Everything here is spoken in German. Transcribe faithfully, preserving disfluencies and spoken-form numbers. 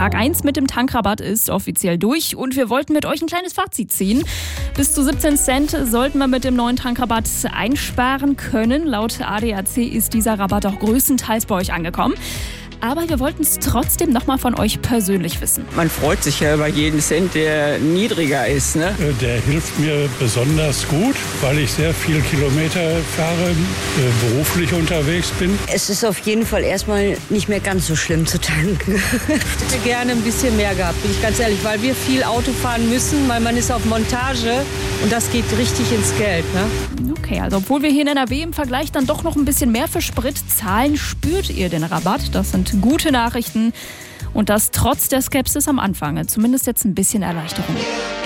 Tag eins mit dem Tankrabatt ist offiziell durch und wir wollten mit euch ein kleines Fazit ziehen. Bis zu siebzehn Cent sollten wir mit dem neuen Tankrabatt einsparen können. Laut A D A C ist dieser Rabatt auch größtenteils bei euch angekommen. Aber wir wollten es trotzdem nochmal von euch persönlich wissen. Man freut sich ja über jeden Cent, der niedriger ist, ne? Der hilft mir besonders gut, weil ich sehr viel Kilometer fahre, beruflich unterwegs bin. Es ist auf jeden Fall erstmal nicht mehr ganz so schlimm zu tanken. Ich hätte gerne ein bisschen mehr gehabt, bin ich ganz ehrlich, weil wir viel Auto fahren müssen, weil man ist auf Montage und das geht richtig ins Geld, ne? Okay, also obwohl wir hier in N R W im Vergleich dann doch noch ein bisschen mehr für Sprit zahlen, spürt ihr den Rabatt. Das sind gute Nachrichten und das trotz der Skepsis am Anfang. Zumindest jetzt ein bisschen Erleichterung.